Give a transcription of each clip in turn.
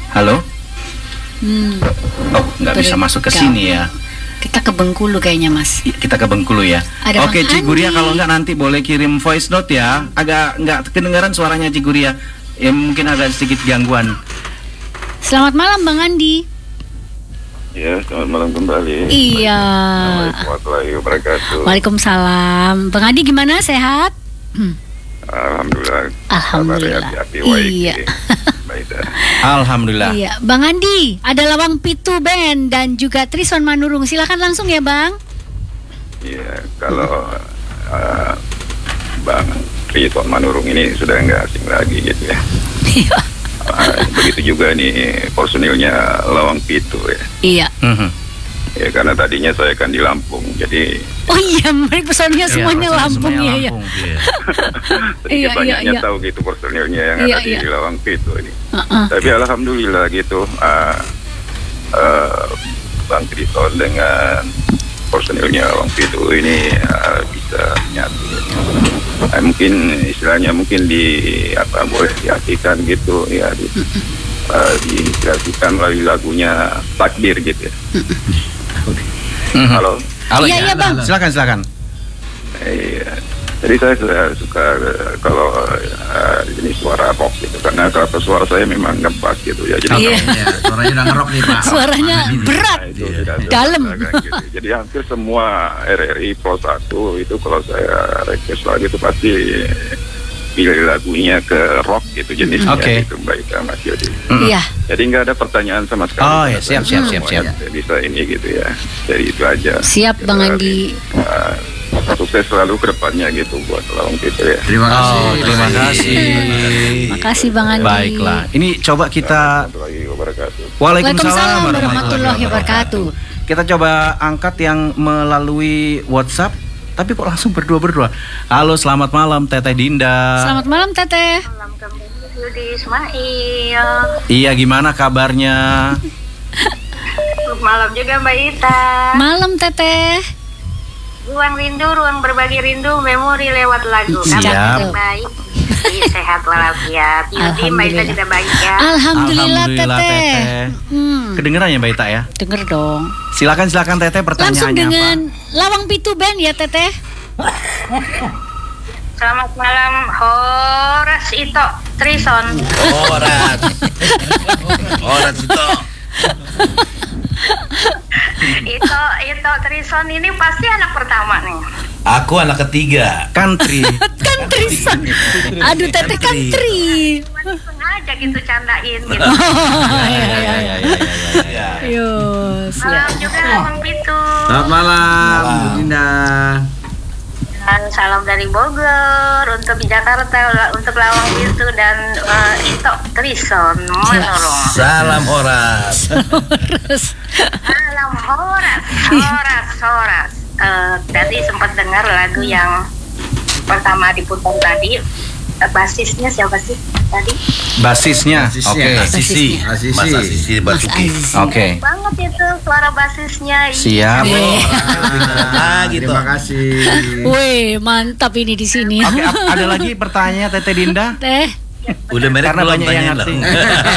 Halo? Oh, nggak bisa masuk ke sini ya. Kita ke Bengkulu kayaknya, Mas. Kita ke Bengkulu ya. Ada Oke, Bang Ciguria, Andi. kalau nggak nanti boleh kirim voice note ya. Agak nggak kedengaran suaranya Ciguria. Ya mungkin agak sedikit gangguan. Selamat malam Bang Andi. Ya, selamat malam kembali. Iya. Assalamualaikum warahmatullahi wabarakatuh. Waalaikumsalam. Bang Andi gimana? Sehat? Alhamdulillah. Alhamdulillah. Kabar hati-hati, baik. Iya. Baik dah. Alhamdulillah. Iya, Bang Andi, ada Lawang Pitu Band dan juga Trison Manurung. Silakan langsung ya, Bang. Iya, kalau Bang Trison Manurung ini sudah nggak asing lagi gitu ya. Iya. Begitu juga nih personilnya Lawang Pitu ya. Iya. Ya karena tadinya saya kan di Lampung, jadi Oh iya, mereka personilnya semuanya Lampung ya, ya. sedikit Iya, banyaknya iya. tahu gitu personilnya yang Iya, ada di iya. Lawang Pitu ini. Uh-uh. Tapi alhamdulillah gitu, Bang Trison dengan personilnya Lawang Pitu ini bisa nyatu. Mungkin istilahnya boleh diartikan gitu ya, diartikan melalui lagunya Takbir gitu ya. Halo. Halo, Iya, ya. iya, Bang. Silakan. Iya. Jadi saya suka kalau jenis suara rock gitu, karena karakter suara saya memang ngepas gitu ya. Jadi Iya. Suaranya udah ngerok nih Pak. Suaranya berat. itu tidak ada Dalam. perasaan gitu. Jadi hampir semua RRI Pro 1 itu kalau saya request lagu itu pasti pilih lagunya ke rock gitu jenisnya gitu, baik Mas Yodi. Iya. Jadi nggak ada pertanyaan sama sekali. Oh ya, siap. Semuanya bisa ini gitu ya. Jadi itu aja. Siap, Bang Andi. Sukses selalu ke depannya gitu buat Lawang Pitu ya. Terima kasih. Terima kasih. Makasih Bang Andi. Baiklah. Ini coba kita Warahmatullahi wabarakatuh. Waalaikumsalam warahmatullahi wabarakatuh. Kita coba angkat yang melalui WhatsApp, tapi kok langsung berdua. Halo, selamat malam Teteh Dinda. Selamat malam Teteh. Malam kembali Yudi Ismail. Iya, gimana kabarnya? Malam juga Mbak Ita. Malam Teteh. Ruang rindu, ruang berbagi rindu, memori lewat lagu. Siap. Kabar baik. Sehat walafiat. Yudi, Mbak Ita juga baik ya. Alhamdulillah Teteh. Kedengeran ya Mbak Ita ya? Denger dong. Silakan Teteh, pertanyaannya Langsung dengan apa? Lawang Pitu Band ya Teteh. Selamat malam Horas Ito Trison. Orang itu. Ito Trison ini pasti anak pertama nih. Aku anak ketiga. Country. Kan Trison. Aduh Teteh country. Cuma sengaja gitu candain gitu. Ya. Yo, Malam siap. juga Lawang Pitu. Selamat malam, Bu Dinda. Dan salam dari Bogor untuk Jakarta untuk Lawang Pitu dan Ito Trison Manurung. Salam Horas. Salam Horas. Tadi sempat dengar lagu yang pertama diputar tadi. Basisnya siapa sih tadi? Basisnya. Oke. Asisi. Mas Basuki. Aziz. Oke. Banget itu suara basisnya. Siap. Gitu. Terima kasih. Wih, mantap ini di sini. Oke, ada lagi pertanyaan Teteh Dinda? Teh. Udah merek Karena belum banyak yang tanyain ngasih.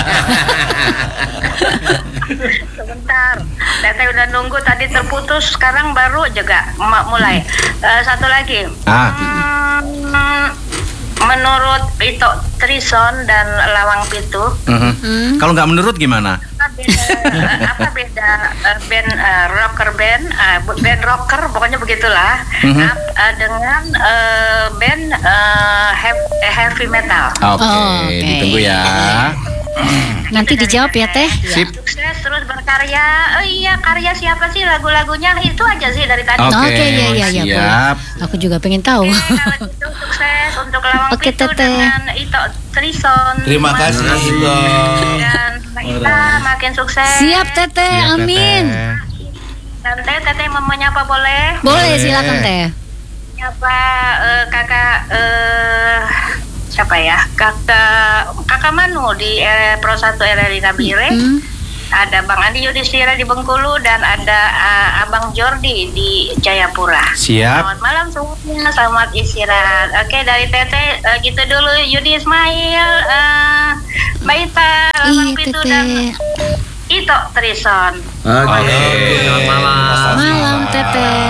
Sebentar, Teteh udah nunggu tadi terputus, sekarang baru juga mulai. Satu lagi. Menurut Ito Trison dan Lawang Pitu, Kalau nggak menurut gimana? apa beda band rocker band rocker pokoknya begitulah dengan band heavy metal. Oke, Oke. ditunggu ya. Nanti dijawab ya Teh. Sip. Sukses terus berkarya. Oh iya, karya siapa sih, lagu-lagunya itu aja sih dari tadi. Oke, iya, siap. Aku juga pengen tahu. Oke, kalau gitu sukses untuk Lawang Oke, Pitu Teteh. dengan Ito Trison. Terima kasih, Ito. Dan kita makin sukses. Siap Teteh, Siap, amin. Teteh. Dan Teteh mau menyapa boleh? Boleh, silakan Teh. Menyapa kakak siapa ya? Kakak Manu di Pro 1 RRI Nabire. Ada Bang Andi Yudhistira di Bengkulu dan ada Abang Jordi di Jayapura. Siap. Selamat malam semuanya, selamat istirahat. Oke, dari Teteh gitu dulu. Yudi Ismail, Mbak Ita, Bang Pitu dan Ito Trison. Oke. Selamat malam. Malam Teteh.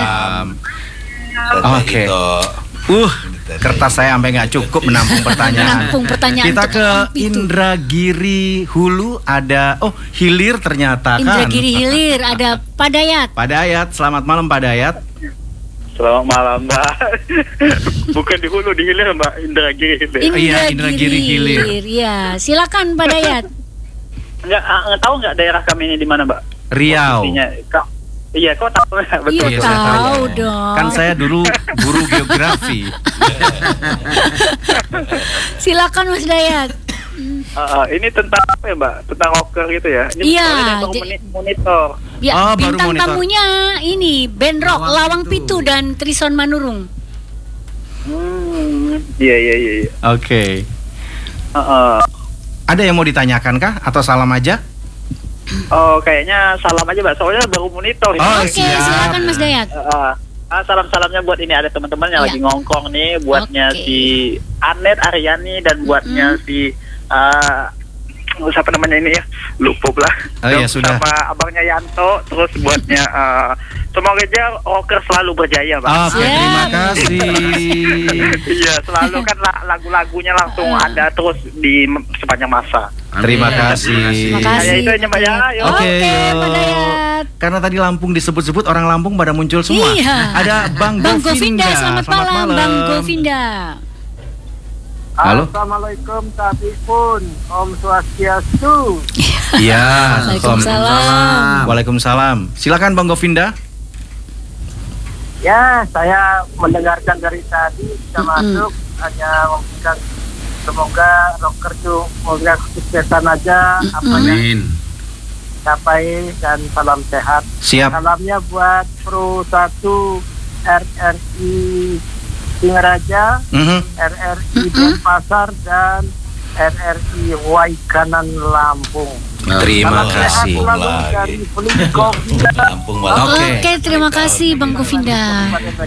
Oke. Kertas saya sampai nggak cukup menampung pertanyaan. Menampung pertanyaan Kita untuk ke Bang Pitu. Indragiri Hulu ada Hilir ternyata kan. Indragiri Hilir ada Pak Dayat. Pak Dayat, selamat malam Pak Dayat. Selamat malam, Mbak. Bukan di Hulu, di Hilir, Mbak. Indragiri Hilir. Iya, Indragiri Hilir. Iya, silakan Pak Dayat. Nggak tahu nggak daerah kami ini di mana, Mbak? Riau. Posisinya. Iya, kok tahu nggak? Betul. Iya, saya tahu dong. Kan saya dulu guru geografi. Silakan Mas Dayat. Ini tentang apa ya, Mbak? Tentang rocker gitu ya? Ini Iya, soalnya baru monitor. Ya, Oh, baru bintang monitor. tamunya ini band rock Lawang Pitu dan Trison Manurung. Iya. Oke. Ada yang mau ditanyakan kah atau salam aja? Oh, kayaknya salam aja, Mbak. Soalnya baru monitor. Oh, Oke, silakan Mas Dayat. Salam-salamnya buat ini ada teman-teman yang Iya. lagi ngongkong nih, buatnya Oke. si Anet Aryani dan buatnya si siapa namanya ini ya, lupa lah. Oh, iya, sudah. Sama abangnya Yanto, terus buatnya semoga aja rocker selalu berjaya, Pak. Oke, Siap. terima kasih. Iya, selalu kan lagu-lagunya langsung ada terus di sepanjang masa. Terima kasih. Terima kasih. Ya, itu aja, Mbak, ya. Yuk. Oke, Oke, yuk. Pak Dayat. Karena tadi Lampung disebut-sebut, orang Lampung pada muncul semua. Iya. Ada Bang Govinda. Selamat malam Bang Govinda. Halo. Assalamualaikum Tabipun, Om Swastiastu. Iya. Waalaikumsalam. Waalaikumsalam. Silakan Bang Govinda. Ya, saya mendengarkan dari tadi bisa masuk, hanya memberikan semoga rocker itu semoga kesuksesan aja apa yang capai dan salam sehat. Siap. Salamnya buat Pro 1 RRI Singaraja, RRI Denpasar dan RRI Waikanan Lampung. Terima Salam sehat kasih. selalu dari Pelikop. Lampung malam. Oke. Terima kasih Bang Govinda.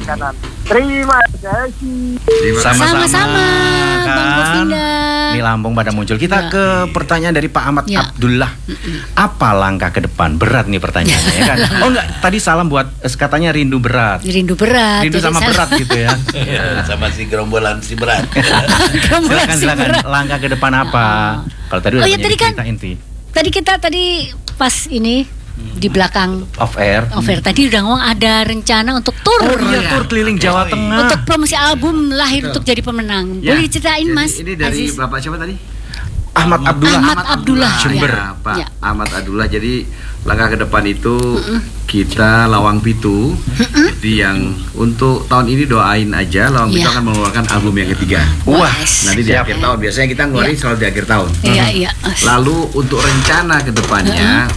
Terima kasih. Sama-sama Kan? Bang Govinda. Ini Lampung pada muncul. Kita Ya. ke pertanyaan dari Pak Ahmad Ya. Abdullah. Apa langkah ke depan? Berat nih pertanyaannya ya kan? Oh enggak, tadi salam buat katanya rindu berat. Rindu berat. Rindu jadi sama saya- berat gitu ya. Iya, sama si gerombolan si berat. Silakan berat. langkah ke depan apa? Kalau tadi udah Oh, ya, banyak tadi kan- cerita inti. Tadi pas ini di belakang Off air. over tadi udah ngomong ada rencana untuk tur. Oh iya, tur keliling Jawa Tengah. Untuk promosi album lahir untuk jadi pemenang. Ya. Boleh ceritain Mas Ini dari Aziz? Bapak siapa tadi? Ahmad Abdullah. Ahmad Abdullah. Jember. Ya, Pak Ya. Ahmad Abdullah. Jadi langkah ke depan itu kita Lawang Pitu. Jadi yang untuk tahun ini doain aja Lawang Pitu Ya. akan mengeluarkan album yang ketiga. Wah, Nanti di akhir tahun. Biasanya kita ngeluarin selalu di akhir tahun. Iya. Lalu untuk rencana ke depannya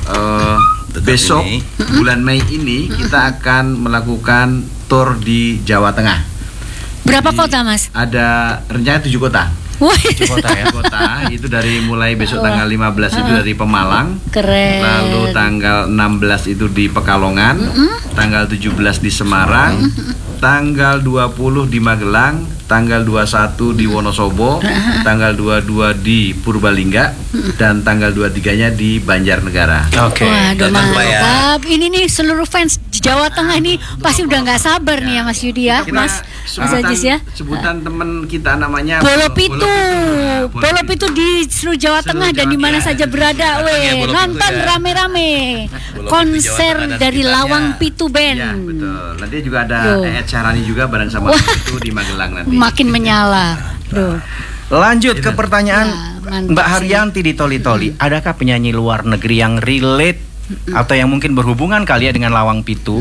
besok ini. bulan Mei ini kita akan melakukan tour di Jawa Tengah. Berapa kota Mas? Ada rencana 7 kota. Wah, Kota ya. Kota itu dari mulai besok tanggal 15 itu dari Pemalang. keren. Lalu tanggal 16 itu di Pekalongan, tanggal 17 di Semarang, tanggal 20 di Magelang, tanggal 21 di Wonosobo, tanggal 22 di Purbalingga, dan tanggal 23-nya di Banjarnegara. Oke. Waduh, Dan apa ya? mantap. Ini nih seluruh fans di Jawa Tengah nih pasti udah nggak sabar nih ya Mas Yudi ya, Mas Aziz ya. Sebutan temen kita namanya Bolo Pitu. Nah, Bolo Pitu di seluruh Jawa Seluruh Tengah dan Jawa di mana Tengah. saja berada, Datang ya, weh. Bolo Pitu Nonton ya. rame-rame. Bolo Pitu Konser Jawa Tengah dan dari sekitarnya. Lawang Pitu Band. Ya, betul. Nanti juga ada Tuh. Eet Syarani juga bareng sama Wah. itu di Magelang nanti. Makin menyala. Duh. Lanjut ke pertanyaan Ya, mantap Mbak sih. Haryanti di Toli-Toli. Adakah penyanyi luar negeri yang relate atau yang mungkin berhubungan kali ya dengan Lawang Pitu?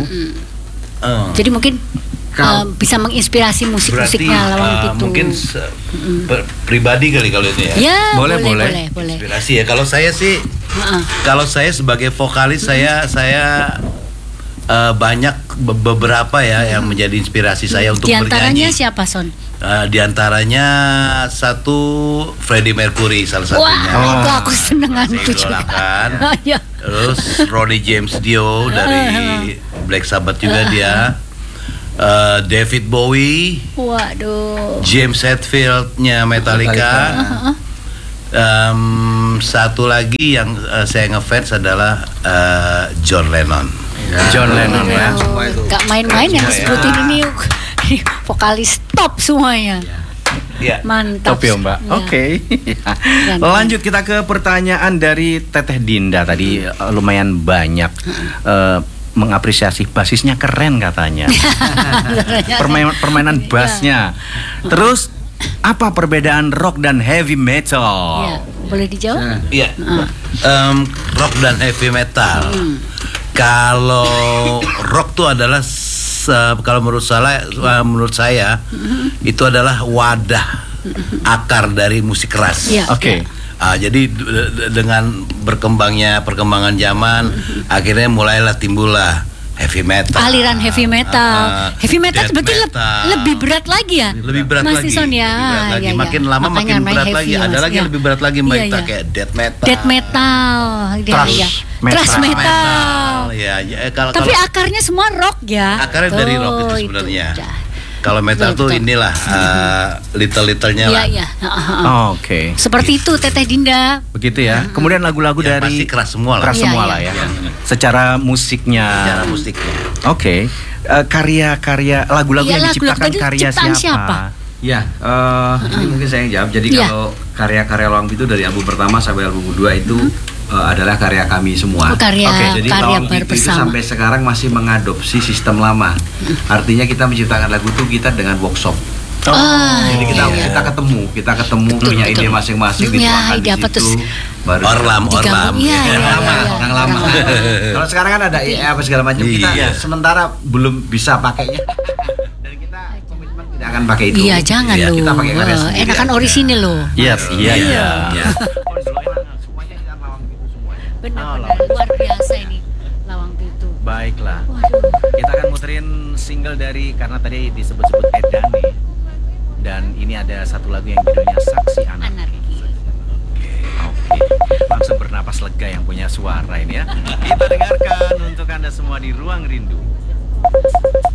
Jadi mungkin bisa menginspirasi Berarti musik-musiknya Lawang Pitu. mungkin pribadi kali kalau ini ya. Ya, Boleh, boleh. Inspirasi ya. Kalau saya sih, kalau saya sebagai vokalis saya banyak beberapa ya yang menjadi inspirasi saya untuk Di antaranya bernyanyi. siapa Son? Di antaranya satu Freddie Mercury salah satunya. Wah, itu aku senengan Saya itu juga. idolakan. Ya. Terus Ronnie James Dio dari Black Sabbath juga dia. David Bowie, Waduh. James Hetfield-nya Metallica. Satu lagi yang saya ngefans adalah John Lennon. John Lennon ya. Gak main-main yang disebutin ini vokalis top semuanya. Ya. Mantap. Top ya Mbak. Ya. Oke. Lanjut kita ke pertanyaan dari Teteh Dinda tadi, lumayan banyak mengapresiasi basisnya keren katanya. Permainan bassnya. Terus apa perbedaan rock dan heavy metal? Ya, boleh dijawab? Iya. Rock dan heavy metal. Kalau rock tuh adalah kalau menurut saya itu adalah wadah akar dari musik keras. Ya, Oke. Jadi dengan perkembangan zaman, akhirnya mulailah timbullah heavy metal. Aliran heavy metal. Heavy metal death berarti metal. lebih berat lagi ya? Lebih berat Mas lagi. Tison ya. Lebih berat lagi. Ya, ya. Makin lama Makanya makin main berat heavy, lagi. Mas. Ada lagi Ya. yang lebih berat lagi, Mbak Iya, Ita, iya. kayak death metal. Death metal. Ya, Thrash ya. metal. Thrash metal. Ya, kalau Tapi akarnya semua rock ya. akarnya dari rock itu Oh, sebenarnya. udah. Kalau metal tuh Betul. inilah little-littlenya Iya, lah. iya. Oke. Seperti itu Teteh Dinda. Begitu ya. Kemudian lagu-lagu Yang dari pasti keras semua lah. keras Iya, semua iya. lah ya. Iya. Secara musiknya. Secara musiknya. Oke. Karya-karya lagu-lagu Iya, yang lagu-lagu diciptakan tadi karya ciptaan siapa? siapa? Ya, ini mungkin saya yang jawab. Jadi Iya. kalau karya-karya Lawang Pitu dari album pertama sampai album kedua itu adalah karya kami semua. Oh, karya- Jadi karya Lawang Pitu itu bersama. sampai sekarang masih mengadopsi sistem lama. Artinya kita menciptakan lagu itu kita dengan workshop. Jadi kita ketemu punya ide masing-masing Ya, dituangkan di ide apa situ. terus Baru Orlam. digabung. Iya, iya, Orang lama, iya. orang lama. Kalau sekarang kan ada AI apa segala macam, kita Iya. sementara belum bisa pakainya. Dan kita komitmen tidak akan pakai itu. Iya, jangan Iya, loh. kita pakai karya Wah, sendiri enakan aja. orisinil loh. Yes, iya. Iya. Semuanya kita Lawang Pitu semuanya. Benar-benar luar biasa ini Lawang Pitu. Baiklah. Waduh. Kita akan muterin single dari, karena tadi disebut-sebut Edan nih. Dan ini ada satu lagu yang judulnya Saksi Anarki. Oke. Langsung bernapas lega yang punya suara ini ya. Kita dengarkan untuk Anda semua di Ruang Rindu.